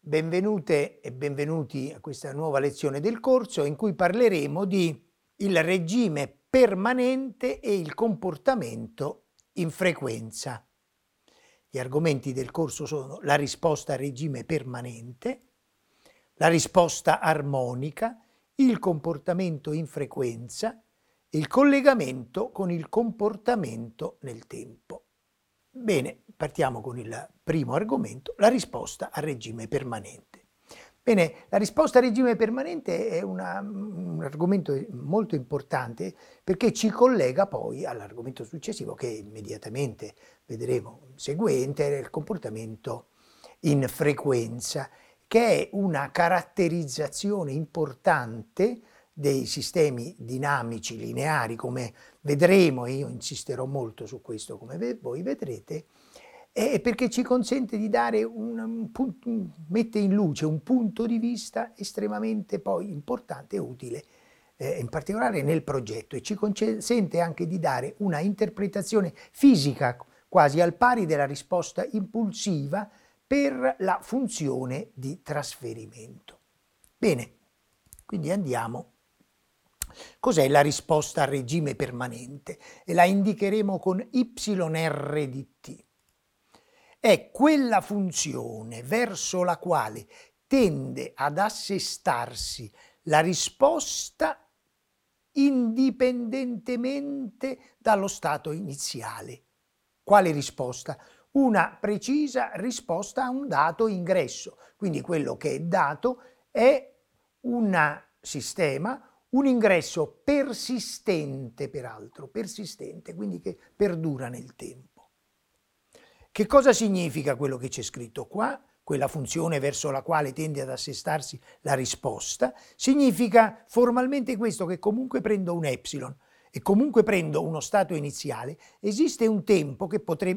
Benvenute e benvenuti a questa nuova lezione del corso in cui parleremo di il regime permanente e il comportamento in frequenza. Gli argomenti del corso sono la risposta al regime permanente, la risposta armonica, il comportamento in frequenza e il collegamento con il comportamento nel tempo. Bene, partiamo con il primo argomento, la risposta al regime permanente. Bene, la risposta al regime permanente è un argomento molto importante perché ci collega poi all'argomento successivo che immediatamente vedremo seguente, è il comportamento in frequenza, che è una caratterizzazione importante dei sistemi dinamici lineari, come vedremo, e io insisterò molto su questo come voi vedrete, perché ci consente di dare mette in luce un punto di vista estremamente poi importante e utile, in particolare nel progetto, e ci consente anche di dare una interpretazione fisica quasi al pari della risposta impulsiva per la funzione di trasferimento. Bene, quindi andiamo. Cos'è la risposta al regime permanente? E la indicheremo con YR di t. È quella funzione verso la quale tende ad assestarsi la risposta indipendentemente dallo stato iniziale. Quale risposta? Una precisa risposta a un dato ingresso. Quindi quello che è dato è un sistema, un ingresso persistente, peraltro, persistente, quindi che perdura nel tempo. Che cosa significa quello che c'è scritto qua? Quella funzione verso la quale tende ad assestarsi la risposta, significa formalmente questo, che comunque prendo un epsilon e comunque prendo uno stato iniziale, esiste un tempo che